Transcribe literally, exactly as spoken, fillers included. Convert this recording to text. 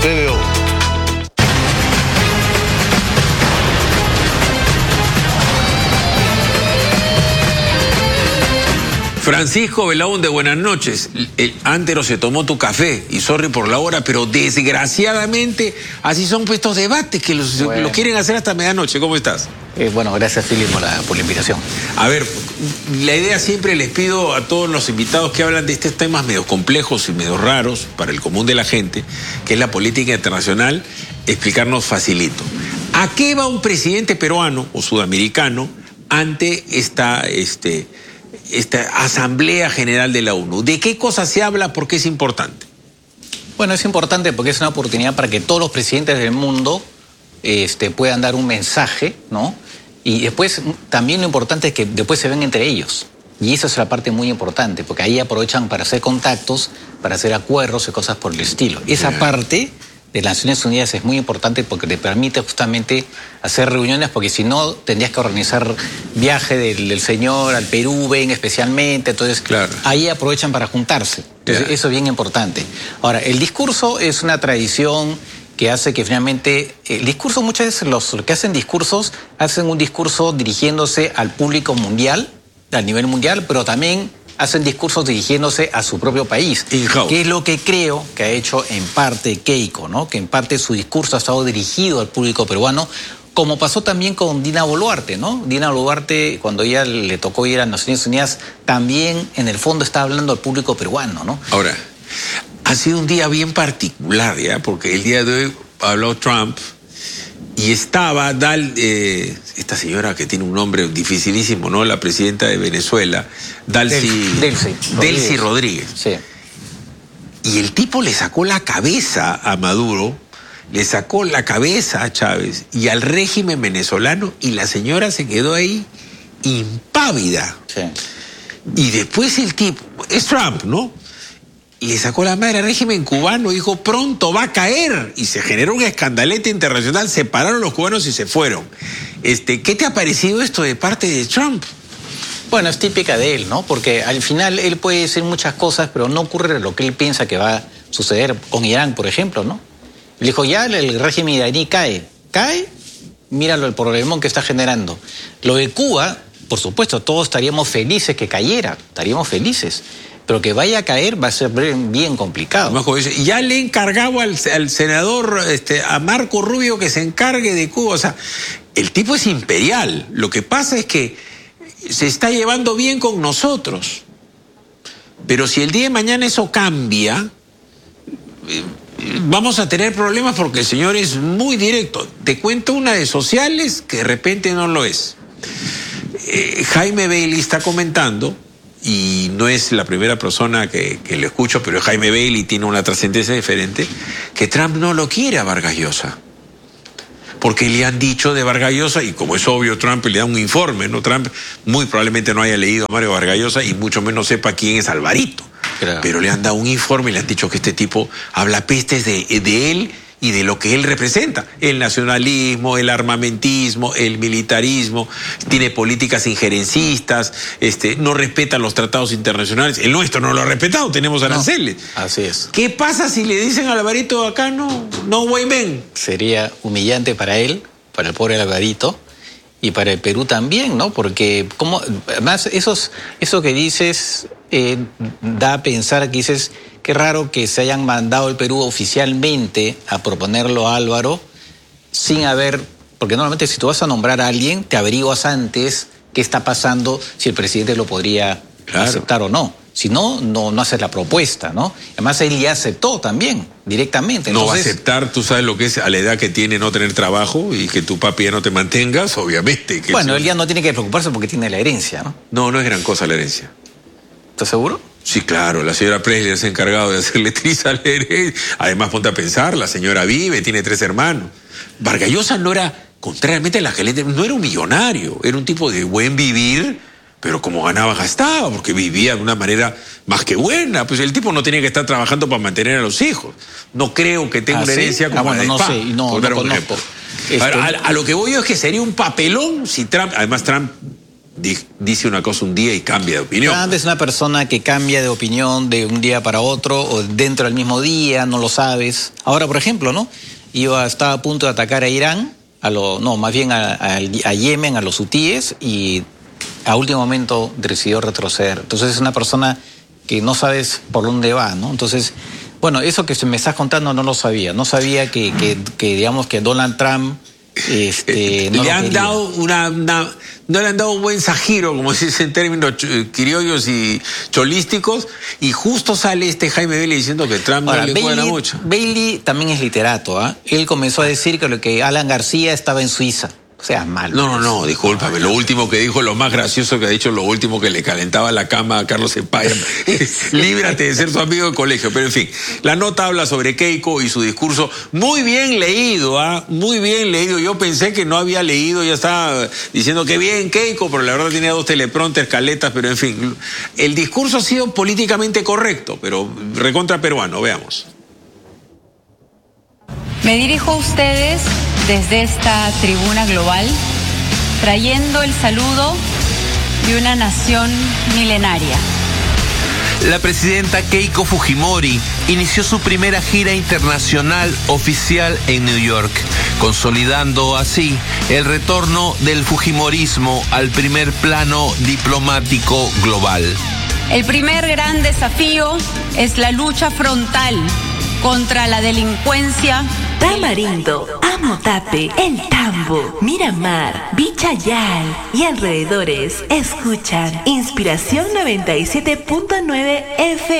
T V O. Francisco Belaúnde, buenas noches. El Antero se tomó tu café y sorry por la hora, pero desgraciadamente así son pues estos debates que los, bueno. los quieren hacer hasta medianoche. ¿Cómo estás? Eh, bueno, gracias Philip por la, por la invitación. A ver, la idea siempre les pido a todos los invitados que hablan de estos temas medio complejos y medio raros para el común de la gente, que es la política internacional, explicarnos facilito. ¿A qué va un presidente peruano o sudamericano ante esta... este esta Asamblea General de la ONU? ¿De qué cosas se habla? ¿Por qué es importante? Bueno, es importante porque es una oportunidad para que todos los presidentes del mundo este, puedan dar un mensaje, ¿no? Y después, también lo importante es que después se ven entre ellos. Y esa es la parte muy importante, porque ahí aprovechan para hacer contactos, para hacer acuerdos y cosas por el estilo. Esa yeah. parte de las Naciones Unidas es muy importante porque te permite justamente hacer reuniones, porque si no tendrías que organizar viaje del, del señor al Perú, ven especialmente, entonces claro. ahí aprovechan para juntarse. Entonces, yeah. eso es bien importante. Ahora, el discurso es una tradición que hace que finalmente, el discurso muchas veces los, los que hacen discursos, hacen un discurso dirigiéndose al público mundial, al nivel mundial, pero también hacen discursos dirigiéndose a su propio país, que es lo que creo que ha hecho en parte Keiko, ¿no? Que en parte su discurso ha estado dirigido al público peruano, como pasó también con Dina Boluarte, ¿no? Dina Boluarte, cuando ella le tocó ir a Naciones Unidas, también en el fondo está hablando al público peruano, ¿no? Ahora, ha sido un día bien particular, ¿ya? Porque el día de hoy habló Trump y estaba Dal, eh, esta señora que tiene un nombre dificilísimo, ¿no? La presidenta de Venezuela, Dalcy, Delcy, Delcy Rodríguez. Sí. Y el tipo le sacó la cabeza a Maduro, le sacó la cabeza a Chávez y al régimen venezolano, y la señora se quedó ahí impávida. Sí. Y después el tipo, es Trump, ¿no? Y le sacó la madre al régimen cubano, dijo, pronto va a caer. Y se generó un escandalete internacional, se pararon los cubanos y se fueron. Este, ¿qué te ha parecido esto de parte de Trump? Bueno, es típica de él, ¿no? Porque al final él puede decir muchas cosas, pero no ocurre lo que él piensa que va a suceder con Irán, por ejemplo, ¿no? Le dijo, ya el régimen iraní cae. ¿Cae? Míralo, el problemón que está generando. Lo de Cuba, por supuesto, todos estaríamos felices que cayera, estaríamos felices. Pero que vaya a caer va a ser bien complicado. Ya le he encargado al, al senador, este, a Marco Rubio, que se encargue de Cuba. O sea, el tipo es imperial. Lo que pasa es que se está llevando bien con nosotros. Pero si el día de mañana eso cambia, vamos a tener problemas porque el señor es muy directo. Te cuento una de sociales que de repente no lo es. Eh, Jaime Bailey está comentando, y no es la primera persona que, que lo escucho, pero Jaime Bailey tiene una trascendencia diferente, que Trump no lo quiere a Vargas Llosa. Porque le han dicho de Vargas Llosa, y como es obvio, Trump le da un informe, ¿no? Trump muy probablemente no haya leído a Mario Vargas Llosa y mucho menos sepa quién es Alvarito. Claro. Pero le han dado un informe y le han dicho que este tipo habla pestes de, de él y de lo que él representa. El nacionalismo, el armamentismo, el militarismo, tiene políticas injerencistas, este, no respeta los tratados internacionales. El nuestro no lo ha respetado, tenemos aranceles. No, así es. ¿Qué pasa si le dicen a Alvarito acá no, no way men? Sería humillante para él, para el pobre Alvarito, y para el Perú también, ¿no? Porque, como, además, esos, eso que dices eh, da a pensar que dices, qué raro que se hayan mandado el Perú oficialmente a proponerlo a Álvaro sin haber, porque normalmente si tú vas a nombrar a alguien, te averiguas antes qué está pasando, si el presidente lo podría claro. aceptar o no. Si no, no, no haces la propuesta, ¿no? Además, él ya aceptó también, directamente. Entonces, no va a aceptar, tú sabes lo que es a la edad que tiene no tener trabajo y que tu papi ya no te mantengas, obviamente. Que bueno, eso... él ya no tiene que preocuparse porque tiene la herencia, ¿no? No, no es gran cosa la herencia. ¿Estás seguro? Sí, claro, la señora Presley se ha encargado de hacerle triza a la herencia. Además, ponte a pensar, la señora vive, tiene tres hermanos. Vargas Llosa no era, contrariamente a la gente, no era un millonario, era un tipo de buen vivir, pero como ganaba, gastaba, porque vivía de una manera más que buena. Pues el tipo no tenía que estar trabajando para mantener a los hijos. No creo que tenga ¿Ah, una herencia sí? como ah, bueno, la de no Spa, sé, no, por no dar un conozco. Este... A, a, a lo que voy yo es que sería un papelón si Trump, además Trump dice una cosa un día y cambia de opinión. Trump es una persona que cambia de opinión de un día para otro o dentro del mismo día, no lo sabes. Ahora, por ejemplo, ¿no? Iba, estaba a punto de atacar a Irán, a lo, no, más bien a, a, a Yemen, a los hutíes, y a último momento decidió retroceder. Entonces es una persona que no sabes por dónde va, ¿no? Entonces, bueno, eso que me estás contando no lo sabía. No sabía que, que, que digamos, que Donald Trump... Este, no le han quería. dado una, una, no le han dado un buen sajiro, como se dice en términos criollos y cholísticos, y justo sale este Jaime Bailey diciendo que Trump Ahora, no le Bailey, cuadra mucho. Bailey también es literato, ¿ah? ¿eh? Él comenzó a decir que lo que Alan García estaba en Suiza. O sea, mal. No, no, no, discúlpame. Lo último que dijo, lo más gracioso que ha dicho, lo último que le calentaba la cama a Carlos Empaya. Líbrate de ser su amigo de colegio. Pero en fin, la nota habla sobre Keiko y su discurso. Muy bien leído, ¿ah? Muy bien leído. Yo pensé que no había leído, ya estaba diciendo que bien Keiko, pero la verdad tenía dos teleprompters, caletas, pero en fin. El discurso ha sido políticamente correcto, pero recontra peruano. Veamos. Me dirijo a ustedes desde esta tribuna global, trayendo el saludo de una nación milenaria. La presidenta Keiko Fujimori inició su primera gira internacional oficial en New York, consolidando así el retorno del fujimorismo al primer plano diplomático global. El primer gran desafío es la lucha frontal contra la delincuencia. Tamarindo, Amotape, El Tambo, Miramar, Vichayal y alrededores escuchan Inspiración noventa y siete punto nueve F M.